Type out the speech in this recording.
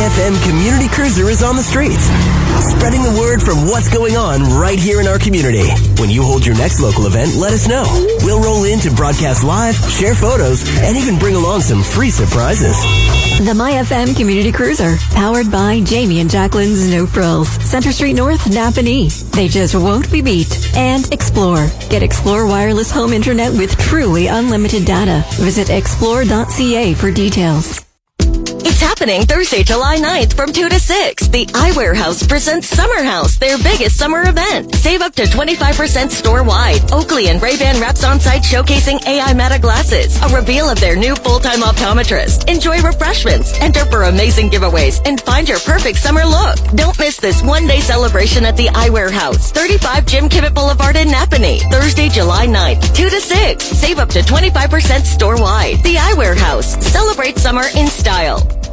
FM Community Cruiser is on the streets, spreading the word from what's going on right here in our community. When you hold your next local event, let us know. We'll roll in to broadcast live, share photos, and even bring along some free surprises. The MyFM Community Cruiser, powered by Jamie and Jacqueline's No Frills, Center Street North, Napanee. They just won't be beat. And Explore. Get Explore wireless home internet with truly unlimited data. Visit explore.ca for details. It's happening Thursday, July 9th from 2 to 6. The Eyewear House presents Summer House, their biggest summer event. Save up to 25% store-wide. Oakley and Ray-Ban reps on-site showcasing AI Meta glasses. A reveal of their new full-time optometrist. Enjoy refreshments, enter for amazing giveaways, and find your perfect summer look. Don't miss this one-day celebration at the Eyewear House, 35 Jim Kimmett Boulevard in Napanee. Thursday, July 9th, 2 to 6. Save up to 25% store-wide. The Eyewear House. Celebrate summer in style.